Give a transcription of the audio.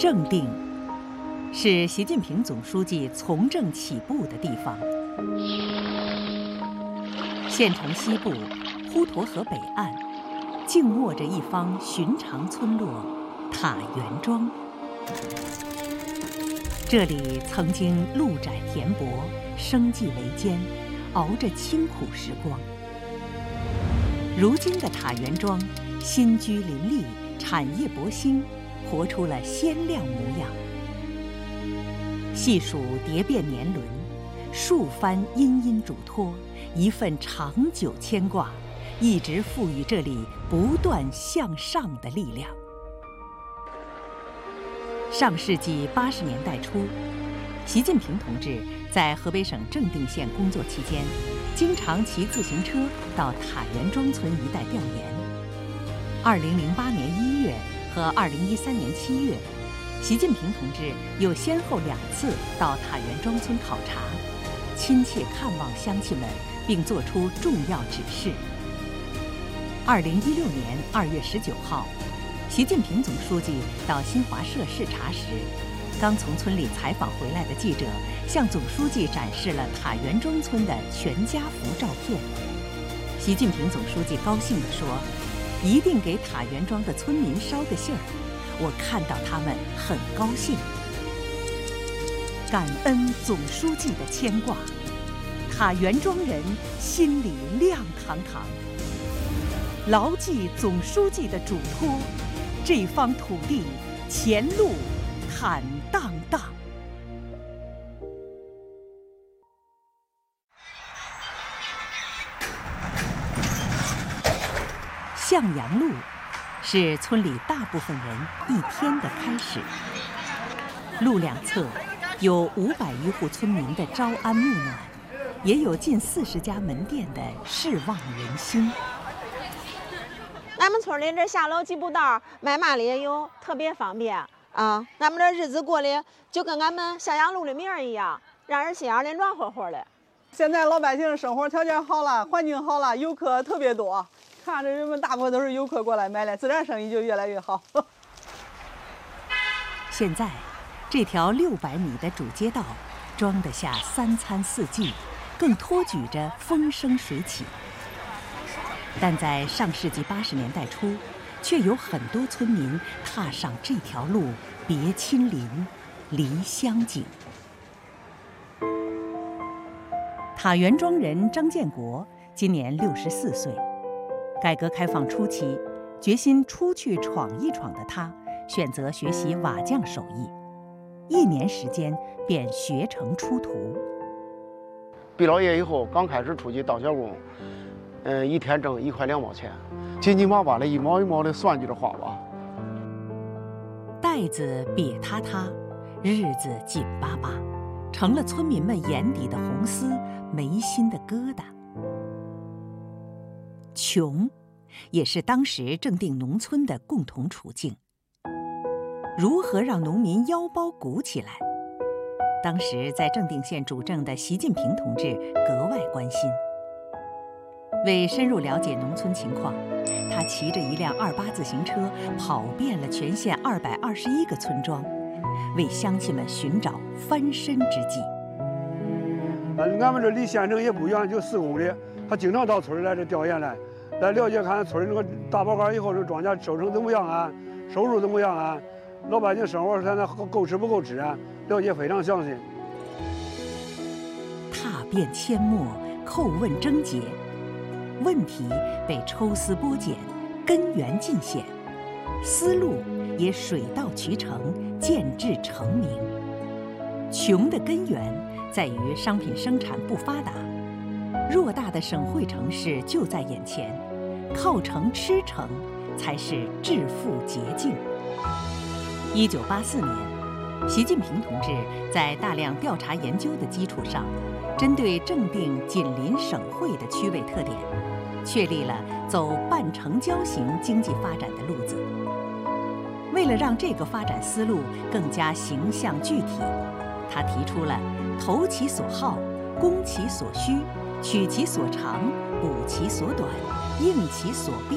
正定是习近平总书记从政起步的地方。县城西部，滹沱河北岸，静卧着一方寻常村落——塔园庄。这里曾经路窄田薄，生计维艰，熬着清苦时光。如今的塔园庄，新居林立，产业勃兴，活出了鲜亮模样。细数蝶变年轮，数番殷殷嘱托，一份长久牵挂，一直赋予这里不断向上的力量。上世纪80年代初，习近平同志在河北省正定县工作期间，经常骑自行车到塔园庄村一带调研。2008年1月和2013年7月，习近平同志又先后2次到塔园庄村考察，亲切看望乡亲们，并作出重要指示。2016年2月19号，习近平总书记到新华社视察时，刚从村里采访回来的记者向总书记展示了塔园庄村的全家福照片。习近平总书记高兴地说：“一定给塔园庄的村民捎个信儿，我看到他们很高兴。”感恩总书记的牵挂，塔园庄人心里亮堂堂。牢记总书记的嘱托，这方土地前路坦荡荡。向阳路是村里大部分人一天的开始。路两侧有500余户村民的朝安暮暖，也有近40家门店的事望人心。 俺们村里这下楼几步道买嘛里也有，特别方便啊！俺们这日子过得就跟俺们向阳路的名儿一样，让人心眼里暖和和的。 现在老百姓生活条件好了，环境好了，游客特别多。看着人们大部分都是游客过来买的，自然生意就越来越好。 现在，这条600米的主街道，装得下3餐4季，更托举着风生水起。但在上世纪80年代初，却有很多村民踏上这条路，别亲邻，离乡景。塔园庄人张建国今年64岁。改革开放初期，决心出去闯一闯的他，选择学习瓦匠手艺，1年时间便学成出徒。 毕了业以后，刚开始出去当小工，一天挣1块2毛钱，紧紧巴巴的，1毛1毛的算计着花吧。 袋子瘪塌塌，日子紧巴巴，成了村民们眼底的红丝，眉心的疙瘩。穷，也是当时正定农村的共同处境。如何让农民腰包鼓起来？当时在正定县主政的习近平同志格外关心。为深入了解农村情况，他骑着一辆28自行车跑遍了全县221个村庄，为乡亲们寻找翻身之计。 俺们这离县城也不远，就4公里。他经常到村里来这调研来了解看村里这个大报告以后，这庄稼收成怎么样啊，收入怎么样啊，老百姓生活现在够吃不够吃啊，了解非常详细。 踏遍阡陌，叩问症结，问题被抽丝剥茧，根源尽显，思路也水到渠成，见志成名。穷的根源在于商品生产不发达，偌大的省会城市就在眼前，靠城吃城才是致富捷径。1984年，习近平同志在大量调查研究的基础上，针对正定紧邻省会的区位特点，确立了走半城郊型经济发展的路子。为了让这个发展思路更加形象具体，他提出了投其所好，攻其所需，取其所长，补其所短，应其所必。